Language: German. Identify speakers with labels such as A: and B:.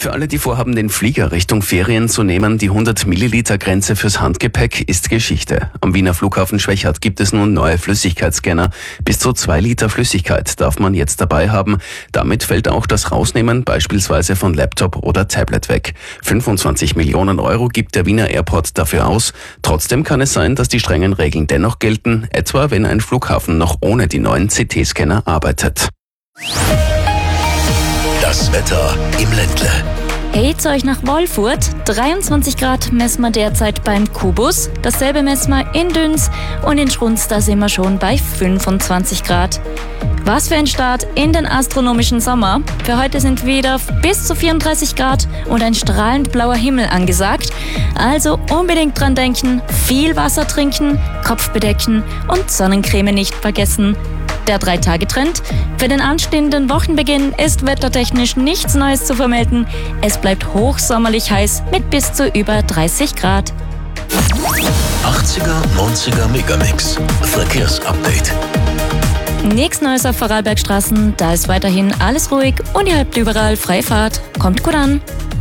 A: Für alle, die vorhaben, den Flieger Richtung Ferien zu nehmen, die 100-Milliliter-Grenze fürs Handgepäck ist Geschichte. Am Wiener Flughafen Schwechat gibt es nun neue Flüssigkeitsscanner. Bis zu 2 Liter Flüssigkeit darf man jetzt dabei haben. Damit fällt auch das Rausnehmen beispielsweise von Laptop oder Tablet weg. 25 Millionen Euro gibt der Wiener Airport dafür aus. Trotzdem kann es sein, dass die strengen Regeln dennoch gelten, etwa wenn ein Flughafen noch ohne die neuen CT-Scanner arbeitet.
B: Das Wetter im Ländle.
C: Hey, zu euch nach Wolfurt. 23 Grad messen wir derzeit beim Kubus. Dasselbe messen wir in Düns und in Schrunz, da sind wir schon bei 25 Grad. Was für ein Start in den astronomischen Sommer. Für heute sind wieder bis zu 34 Grad und ein strahlend blauer Himmel angesagt. Also unbedingt dran denken, viel Wasser trinken, Kopf bedecken und Sonnencreme nicht vergessen. Der 3-Tage-Trend. Für den anstehenden Wochenbeginn ist wettertechnisch nichts Neues zu vermelden. Es bleibt hochsommerlich heiß mit bis zu über 30 Grad.
B: 80er, 90er Megamix. Verkehrsupdate.
C: Nichts Neues auf Vorarlbergstraßen. Da ist weiterhin alles ruhig und ihr habt überall freie Fahrt. Kommt gut an.